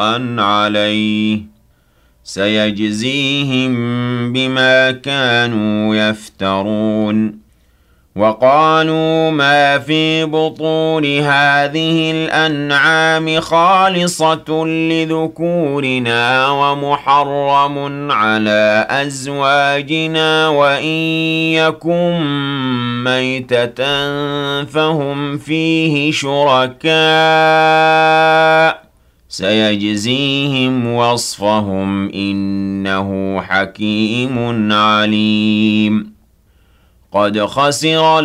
عليه سيجزيهم بما كانوا يفترون وقالوا ما في بطون هذه الأنعام خالصة لذكورنا ومحرم على أزواجنا وإن يكن ميتة فهم فيه شركاء سيجزيهم وصفهم إنه حكيم عليم قد خسر